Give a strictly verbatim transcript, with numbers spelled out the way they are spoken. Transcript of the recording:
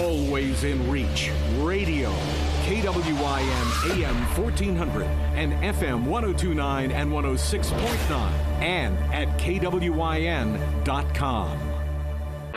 always in reach. Radio. K W I N A M fourteen hundred and F M one oh two point nine and one oh six point nine and at K W I N dot com.